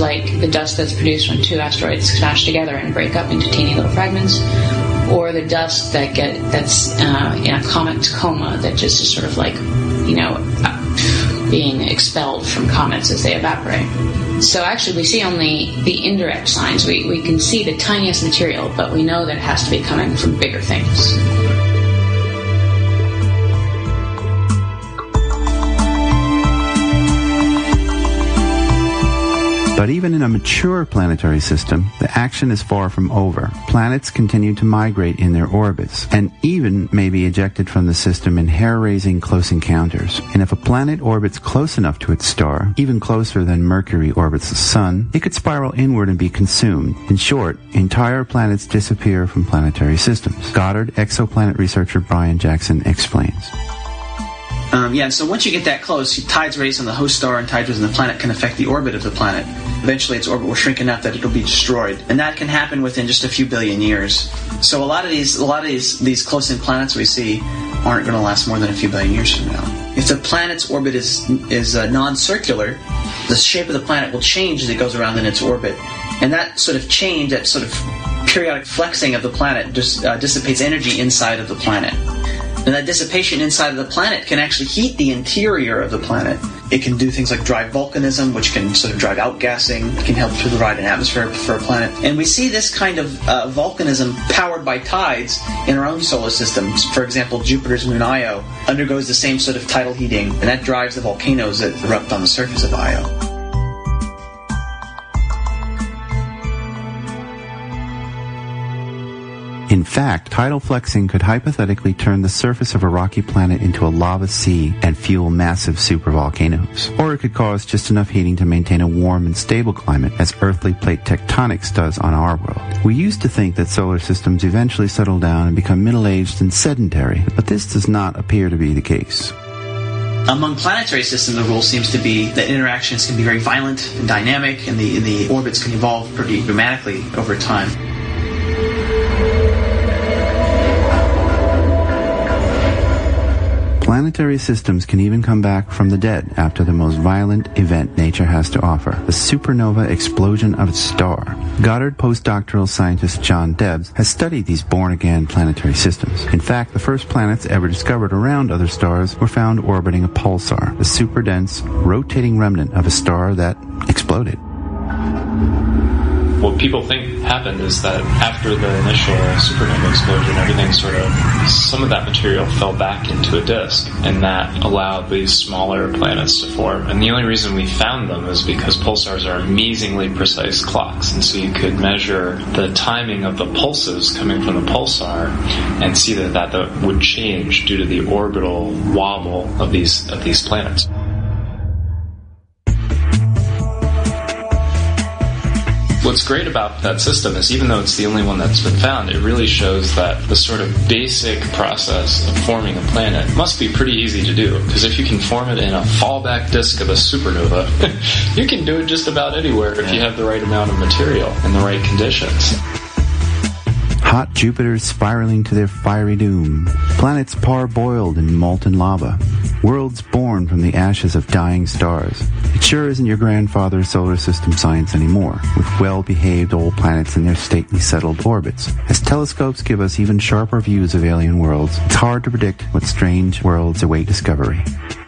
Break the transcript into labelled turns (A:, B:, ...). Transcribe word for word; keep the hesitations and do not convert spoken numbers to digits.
A: like the dust that's produced when two asteroids smash together and break up into teeny little fragments, or the dust that get that's uh, in a comet coma that just is sort of like, you know, being expelled from comets as they evaporate. So actually we see only the indirect signs. We, we can see the tiniest material, but we know that it has to be coming from bigger things.
B: But even in a mature planetary system, the action is far from over. Planets continue to migrate in their orbits, and even may be ejected from the system in hair-raising close encounters. And if a planet orbits close enough to its star, even closer than Mercury orbits the Sun, it could spiral inward and be consumed. In short, entire planets disappear from planetary systems. Goddard exoplanet researcher Brian Jackson explains.
C: Um, yeah, so once you get that close, tides raised on the host star and tides raised on the planet can affect the orbit of the planet. Eventually its orbit will shrink enough that it'll be destroyed. And that can happen within just a few billion years. So a lot of these a lot of these, these close-in planets we see aren't going to last more than a few billion years from now. If the planet's orbit is, is uh, non-circular, the shape of the planet will change as it goes around in its orbit. And that sort of change, that sort of periodic flexing of the planet just uh, dissipates energy inside of the planet. And that dissipation inside of the planet can actually heat the interior of the planet. It can do things like drive volcanism, which can sort of drive outgassing. It can help to provide an atmosphere for a planet. And we see this kind of uh, volcanism powered by tides in our own solar systems. For example, Jupiter's moon Io undergoes the same sort of tidal heating, and that drives the volcanoes that erupt on the surface of Io.
B: In fact, tidal flexing could hypothetically turn the surface of a rocky planet into a lava sea and fuel massive supervolcanoes. Or it could cause just enough heating to maintain a warm and stable climate, as earthly plate tectonics does on our world. We used to think that solar systems eventually settle down and become middle-aged and sedentary, but this does not appear to be the case.
C: Among planetary systems, the rule seems to be that interactions can be very violent and dynamic, and the, and the orbits can evolve pretty dramatically over time.
B: Planetary systems can even come back from the dead after the most violent event nature has to offer, the supernova explosion of a star. Goddard postdoctoral scientist John Debs has studied these born-again planetary systems. In fact, the first planets ever discovered around other stars were found orbiting a pulsar, the super-dense, rotating remnant of a star that exploded.
D: What people think happened is that after the initial supernova explosion, everything sort of, some of that material fell back into a disk, and that allowed these smaller planets to form. And the only reason we found them is because pulsars are amazingly precise clocks, and so you could measure the timing of the pulses coming from the pulsar and see that that, that would change due to the orbital wobble of these of these planets. What's great about that system is, even though it's the only one that's been found, it really shows that the sort of basic process of forming a planet must be pretty easy to do, because if you can form it in a fallback disk of a supernova, you can do it just about anywhere if you have the right amount of material and the right conditions.
B: Hot Jupiters spiraling to their fiery doom. Planets parboiled in molten lava. Worlds born from the ashes of dying stars. It sure isn't your grandfather's solar system science anymore, with well-behaved old planets in their stately settled orbits. As telescopes give us even sharper views of alien worlds, it's hard to predict what strange worlds await discovery.